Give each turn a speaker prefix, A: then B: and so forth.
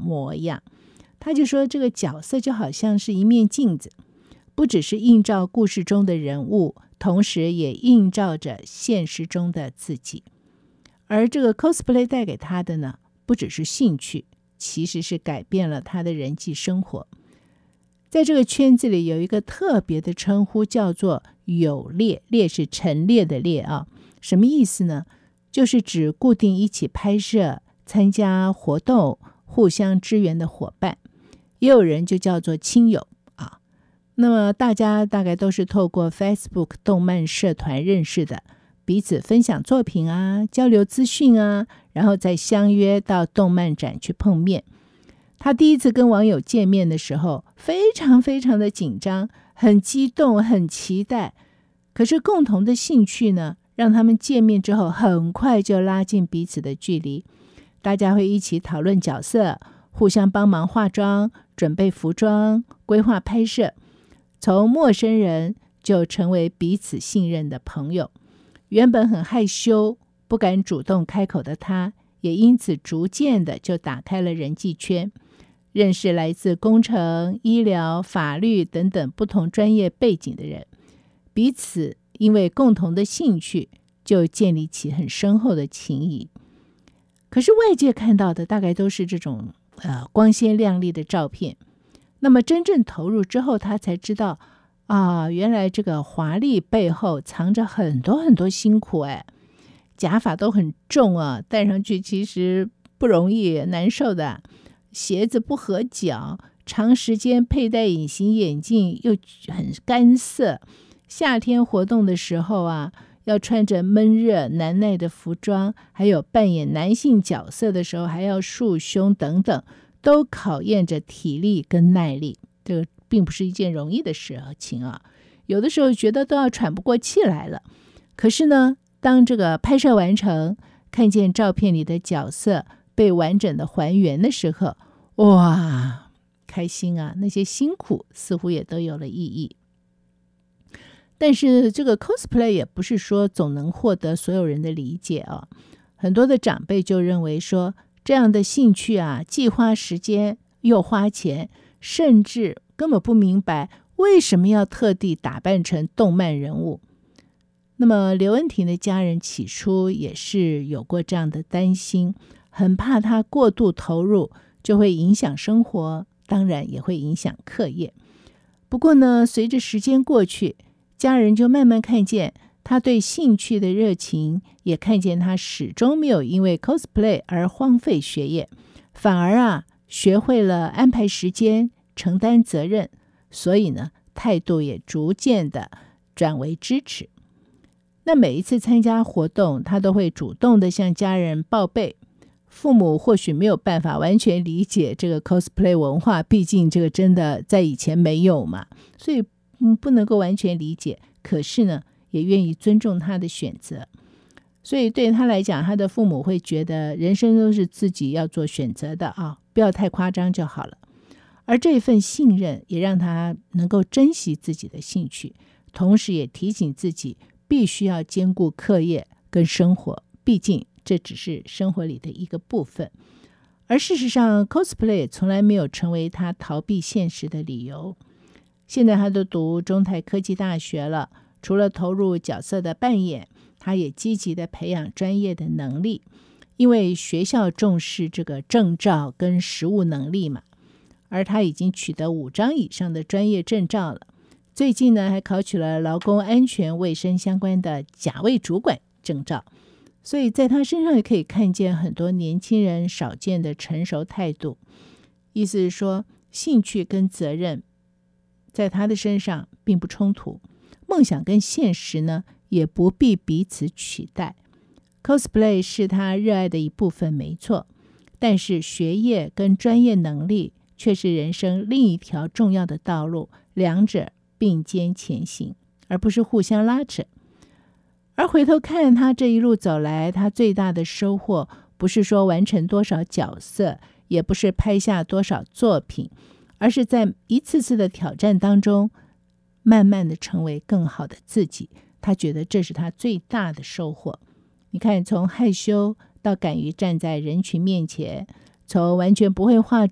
A: 模样。他就说这个角色就好像是一面镜子，不只是映照故事中的人物，同时也映照着现实中的自己。而这个 cosplay 带给他的呢，不只是兴趣，其实是改变了他的人际生活。在这个圈子里有一个特别的称呼，叫做友列，列是陈列的列啊。什么意思呢？就是指固定一起拍摄、参加活动、互相支援的伙伴。也有人就叫做亲友啊。那么大家大概都是透过 Facebook 动漫社团认识的，彼此分享作品啊，交流资讯啊，然后再相约到动漫展去碰面。他第一次跟网友见面的时候，非常非常的紧张，很激动，很期待。可是共同的兴趣呢，让他们见面之后很快就拉近彼此的距离。大家会一起讨论角色，互相帮忙化妆、准备服装、规划拍摄，从陌生人就成为彼此信任的朋友。原本很害羞、不敢主动开口的他，也因此逐渐的就打开了人际圈，认识来自工程、医疗、法律等等不同专业背景的人，彼此因为共同的兴趣，就建立起很深厚的情谊。可是外界看到的大概都是这种光鲜亮丽的照片，那么真正投入之后，他才知道原来这个华丽背后藏着很多很多辛苦。假发都很重啊，戴上去其实不容易，难受的。鞋子不合脚，长时间佩戴隐形眼镜又很干涩。夏天活动的时候要穿着闷热难耐的服装，还有扮演男性角色的时候还要束胸等等，都考验着体力跟耐力。这个并不是一件容易的事情啊，有的时候觉得都要喘不过气来了。可是呢，当这个拍摄完成，看见照片里的角色被完整的还原的时候，哇，开心啊！那些辛苦似乎也都有了意义。但是这个 cosplay 也不是说总能获得所有人的理解啊。很多的长辈就认为说，这样的兴趣既花时间又花钱，甚至根本不明白为什么要特地打扮成动漫人物。那么刘恩婷的家人起初也是有过这样的担心，很怕他过度投入就会影响生活，当然也会影响课业。不过呢，随着时间过去，家人就慢慢看见他对兴趣的热情，也看见他始终没有因为 cosplay 而荒废学业，反而学会了安排时间，承担责任，所以呢，态度也逐渐的转为支持。那每一次参加活动，他都会主动的向家人报备。父母或许没有办法完全理解这个 cosplay 文化，毕竟这个真的在以前没有嘛，所以不能够完全理解。可是呢，也愿意尊重他的选择。所以对他来讲，他的父母会觉得人生都是自己要做选择的不要太夸张就好了。而这份信任也让他能够珍惜自己的兴趣，同时也提醒自己必须要兼顾课业跟生活，毕竟这只是生活里的一个部分。而事实上 cosplay 从来没有成为他逃避现实的理由。现在他都读中台科技大学了，除了投入角色的扮演，他也积极的培养专业的能力，因为学校重视这个证照跟实务能力嘛。而他已经取得5张以上的专业证照了，最近呢还考取了劳工安全卫生相关的甲位主管证照。所以在他身上也可以看见很多年轻人少见的成熟态度。意思是说，兴趣跟责任在他的身上并不冲突，梦想跟现实呢也不必彼此取代。 cosplay 是他热爱的一部分没错，但是学业跟专业能力却是人生另一条重要的道路，两者并肩前行，而不是互相拉扯。而回头看他这一路走来，他最大的收获不是说完成多少角色，也不是拍下多少作品，而是在一次次的挑战当中，慢慢的成为更好的自己。他觉得这是他最大的收获。你看，从害羞到敢于站在人群面前，从完全不会化